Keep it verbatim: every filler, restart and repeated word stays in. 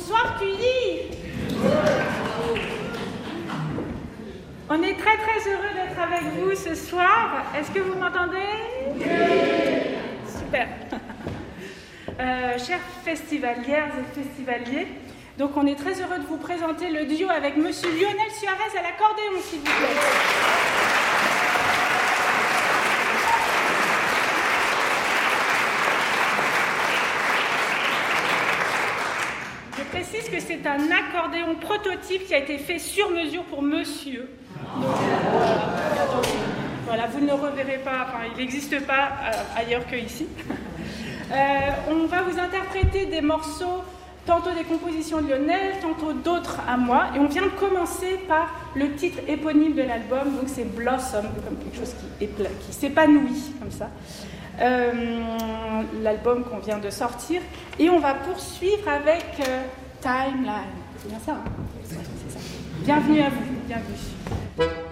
Bonsoir Cully. On est très très heureux d'être avec vous ce soir. Est-ce que vous m'entendez? Oui. Super. Euh, chers festivalières et festivaliers, donc on est très heureux de vous présenter le duo avec Monsieur Lionel Suarez à l'accordéon, s'il vous plaît. Je précise que c'est un accordéon prototype qui a été fait sur mesure pour monsieur. Donc, euh, donc, voilà, vous ne le reverrez pas, enfin, il n'existe pas euh, ailleurs qu'ici. Euh, on va vous interpréter des morceaux, tantôt des compositions de Lionel, tantôt d'autres à moi. Et on vient de commencer par le titre éponyme de l'album, donc c'est Blossom, comme quelque chose qui, qui s'épanouit, comme ça. Euh, l'album qu'on vient de sortir. Et on va poursuivre avec euh, Timeline. C'est bien ça, hein? C'est ça. Bienvenue à vous, bienvenue.